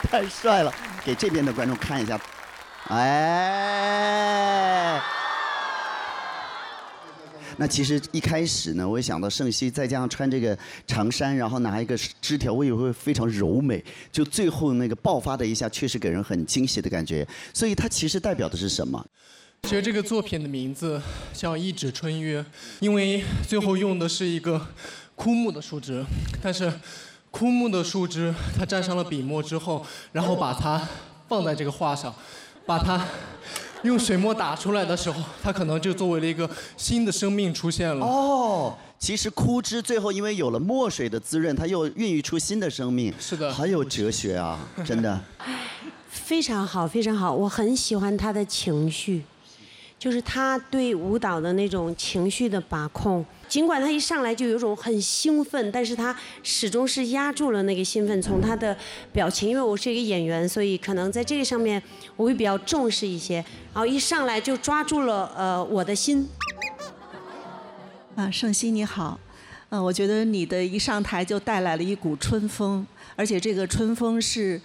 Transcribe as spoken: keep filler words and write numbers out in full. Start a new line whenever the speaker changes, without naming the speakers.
太帅了，给这边的观众看一下，哎。那其实一开始呢，我也想到盛熙再加上穿这个长衫，然后拿一个枝条，我以为会非常柔美。就最后那个爆发的一下，确实给人很惊喜的感觉。所以它其实代表的是什么？
其实这个作品的名字叫《一纸春约》，因为最后用的是一个枯木的树枝，但是枯木的树枝它沾上了笔墨之后，然后把它放在这个画上，把它用水墨打出来的时候，它可能就作为了一个新的生命出现了。
哦，其实枯枝最后因为有了墨水的滋润，它又孕育出新的生命。
是的，
很有哲学啊，真的。
非常好，非常好，我很喜欢他的情绪，就是他对舞蹈的那种情绪的把控。尽管他一上来就有种很兴奋，但是他始终是压住了那个兴奋。从他的表情，因为我是一个演员，所以可能在这个上面我会比较重视一些。然后一上来就抓住了呃我的心。
啊，盛熙你好，嗯、呃，我觉得你的一上台就带来了一股春风，而且这个春风是